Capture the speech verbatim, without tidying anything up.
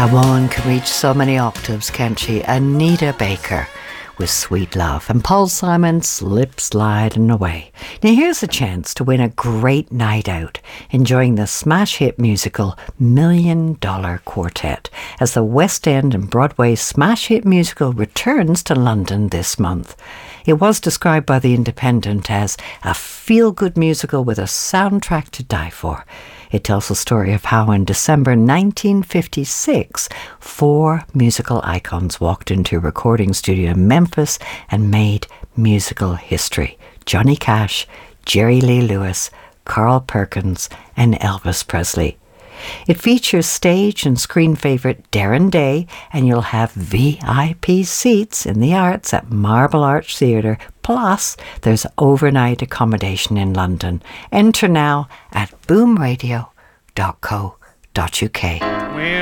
A woman can reach so many octaves, can't she? Anita Baker with Sweet Love, and Paul Simon Slip Sliding Away. Now here's a chance to win a great night out enjoying the smash hit musical Million Dollar Quartet as the West End and Broadway smash hit musical returns to London this month. It was described by The Independent as a feel-good musical with a soundtrack to die for. It tells the story of how in December nineteen fifty-six, four musical icons walked into a recording studio in Memphis and made musical history. Johnny Cash, Jerry Lee Lewis, Carl Perkins, and Elvis Presley. It features stage and screen favourite Darren Day, and you'll have V I P seats in the arts at Marble Arch Theatre. Plus, there's overnight accommodation in London. Enter now at boom radio dot co dot uk. When